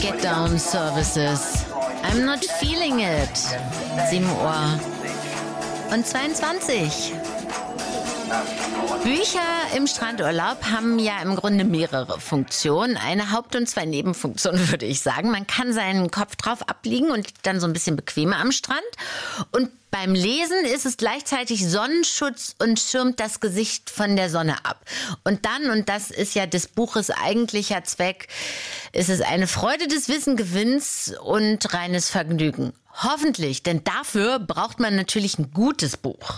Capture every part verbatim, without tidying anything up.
Get Down Services. I'm not feeling it. sieben Uhr und zweiundzwanzig. Bücher im Strandurlaub haben ja im Grunde mehrere Funktionen. Eine Haupt- und zwei Nebenfunktionen, würde ich sagen. Man kann seinen Kopf drauf abliegen und liegt dann so ein bisschen bequemer am Strand. Und beim Lesen ist es gleichzeitig Sonnenschutz und schirmt das Gesicht von der Sonne ab. Und dann, und das ist ja des Buches eigentlicher Zweck, ist es eine Freude des Wissengewinns und reines Vergnügen. Hoffentlich, denn dafür braucht man natürlich ein gutes Buch.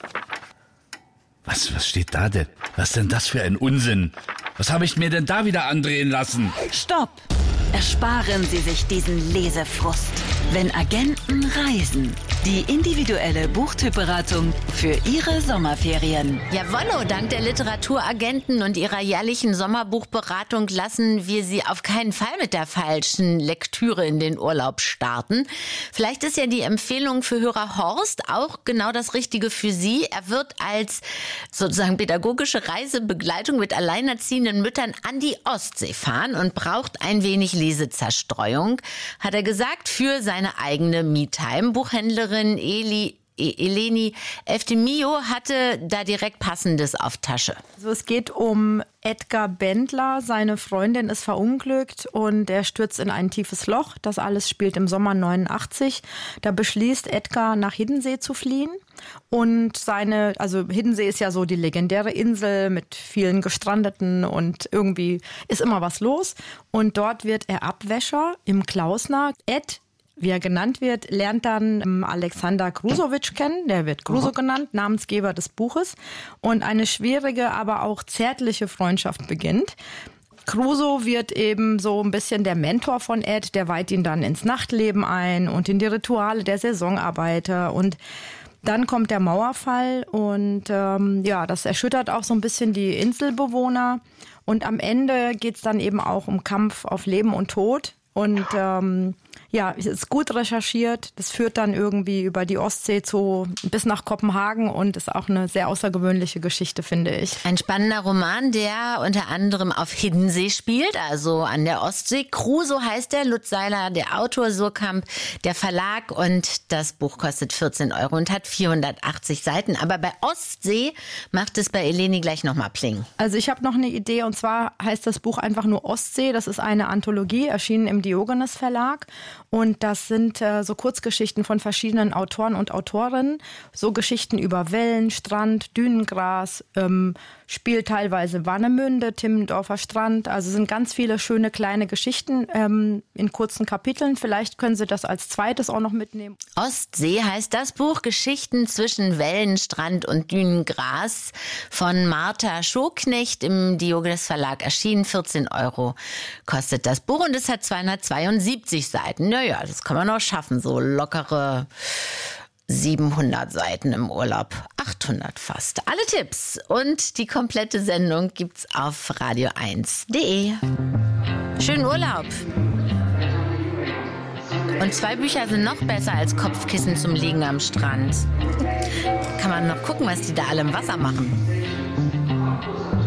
Was, was steht da denn? Was denn das für ein Unsinn? Was habe ich mir denn da wieder andrehen lassen? Stopp! Ersparen Sie sich diesen Lesefrust. Wenn Agenten reisen. Die individuelle Buchtypberatung für Ihre Sommerferien. Jawollo, dank der Literaturagenten und ihrer jährlichen Sommerbuchberatung lassen wir Sie auf keinen Fall mit der falschen Lektüre in den Urlaub starten. Vielleicht ist ja die Empfehlung für Hörer Horst auch genau das Richtige für Sie. Er wird als sozusagen pädagogische Reisebegleitung mit alleinerziehenden Müttern an die Ostsee fahren und braucht ein wenig Lesezerstreuung, hat er gesagt, für seine eigene Me-Time. Buchhändlerin Eli Eleni Eftimio hatte da direkt Passendes auf Tasche. Also es geht um Edgar Bendler. Seine Freundin ist verunglückt und er stürzt in ein tiefes Loch. Das alles spielt im Sommer neunundachtzig. Da beschließt Edgar, nach Hiddensee zu fliehen. Und seine, also Hiddensee ist ja so die legendäre Insel mit vielen Gestrandeten und irgendwie ist immer was los. Und dort wird er Abwäscher im Klausner. Ed, wie er genannt wird, lernt dann Alexander Krusowitsch kennen, der wird Kruso genannt, Namensgeber des Buches. Und eine schwierige, aber auch zärtliche Freundschaft beginnt. Kruso wird eben so ein bisschen der Mentor von Ed, der weiht ihn dann ins Nachtleben ein und in die Rituale der Saisonarbeiter. Und dann kommt der Mauerfall und ähm, ja, das erschüttert auch so ein bisschen die Inselbewohner. Und am Ende geht es dann eben auch um Kampf auf Leben und Tod. Und ähm, ja, es ist gut recherchiert. Das führt dann irgendwie über die Ostsee zu bis nach Kopenhagen und ist auch eine sehr außergewöhnliche Geschichte, finde ich. Ein spannender Roman, der unter anderem auf Hiddensee spielt, also an der Ostsee. Kruso heißt der, Lutz Seiler, der Autor, Surkamp, der Verlag, und das Buch kostet vierzehn Euro und hat vierhundertachtzig Seiten. Aber bei Ostsee macht es bei Eleni gleich nochmal Pling. Also ich habe noch eine Idee, und zwar heißt das Buch einfach nur Ostsee. Das ist eine Anthologie, erschienen im Diogenes Verlag. Und das sind äh, so Kurzgeschichten von verschiedenen Autoren und Autorinnen. So Geschichten über Wellen, Strand, Dünengras, ähm, spielt teilweise Warnemünde, Timmendorfer Strand. Also sind ganz viele schöne kleine Geschichten ähm, in kurzen Kapiteln. Vielleicht können Sie das als zweites auch noch mitnehmen. Ostsee heißt das Buch, Geschichten zwischen Wellen, Strand und Dünengras von Martha Schoknecht im Diogenes Verlag erschienen. vierzehn Euro kostet das Buch und es hat zweihundertzweiundsiebzig Seiten. Naja, das kann man auch schaffen, so lockere siebenhundert Seiten im Urlaub, achthundert fast. Alle Tipps und die komplette Sendung gibt's auf radio eins punkt de. Schönen Urlaub! Und zwei Bücher sind noch besser als Kopfkissen zum Liegen am Strand. Kann man noch gucken, was die da alle im Wasser machen.